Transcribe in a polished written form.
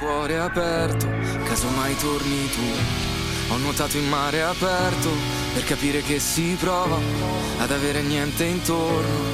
cuore aperto, casomai torni tu. Ho nuotato in mare aperto per capire che si prova ad avere niente intorno.